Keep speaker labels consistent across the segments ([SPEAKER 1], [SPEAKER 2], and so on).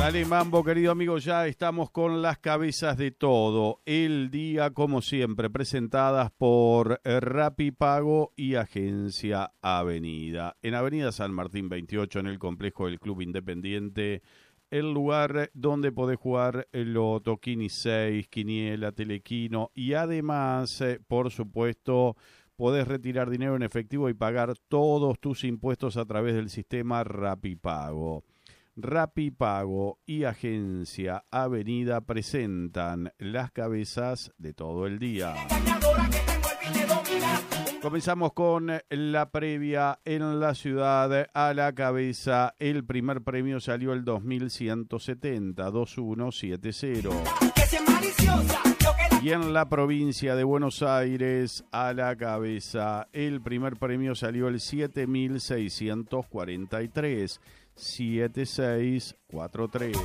[SPEAKER 1] Dale mambo, querido amigo, ya estamos con las cabezas de todo. El día, como siempre, presentadas por Rappi Pago y Agencia Avenida. En Avenida San Martín 28, en el complejo del Club Independiente, el lugar donde podés jugar el Loto, Quini 6, Quiniela, Telequino y además, por supuesto, podés retirar dinero en efectivo y pagar todos tus impuestos a través del sistema Rappi Pago. Rappi Pago y Agencia Avenida presentan las cabezas de todo el día. Comenzamos con la previa en la ciudad. A la cabeza, el primer premio salió el 2170, 2170. Y en la provincia de Buenos Aires, a la cabeza, el primer premio salió el 7643. 7643.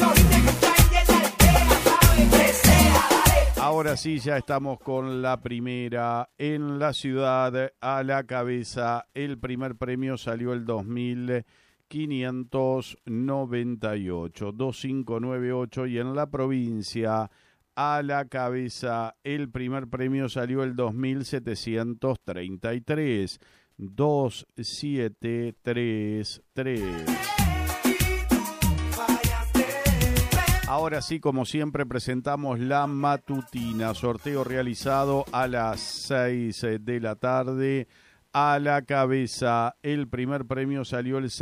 [SPEAKER 1] Ahora sí, ya estamos con la primera en la ciudad. A la cabeza, el primer premio salió el 2598, 2598. Y en la provincia, a la cabeza, el primer premio salió el 2733. 2733. Ahora sí, como siempre, presentamos la matutina. Sorteo realizado a las 6 de la tarde. A la cabeza, el primer premio salió el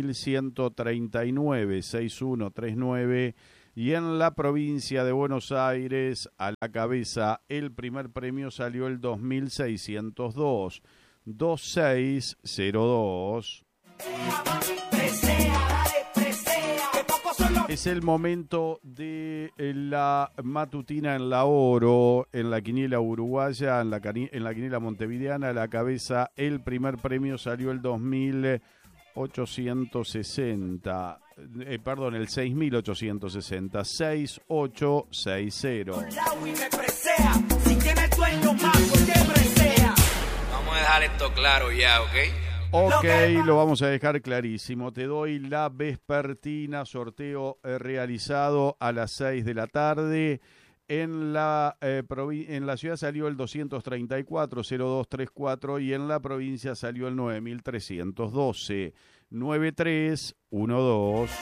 [SPEAKER 1] 6139, 6139. Y en la provincia de Buenos Aires, a la cabeza, el primer premio salió el 2602. 2602. Es el momento de la matutina en la Oro, en la quiniela uruguaya, en la quiniela montevideana. A la cabeza, el primer premio salió el 2860. Perdón, el 6860. 6860.
[SPEAKER 2] Vamos a dejar esto claro ya, ¿ok?
[SPEAKER 1] Ok, lo vamos a dejar clarísimo. Te doy la vespertina, sorteo realizado a las 6 de la tarde. En la ciudad salió el 234, 0234 y en la provincia salió el 9312, 9312.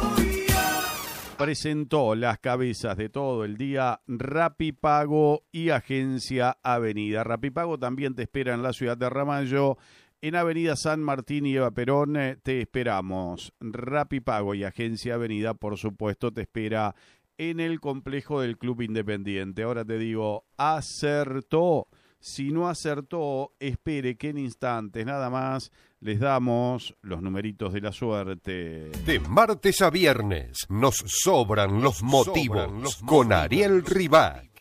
[SPEAKER 1] Presentó las cabezas de todo el día Rappi Pago y Agencia Avenida. Rappi Pago también te espera en la ciudad de Ramallo. En Avenida San Martín y Eva Perón te esperamos. Rappi Pago y Agencia Avenida, por supuesto, te espera en el complejo del Club Independiente. Ahora te digo, acertó. Si no acertó, espere que en instantes nada más les damos los numeritos de la suerte.
[SPEAKER 3] De martes a viernes nos sobran los motivos con Ariel Ribat.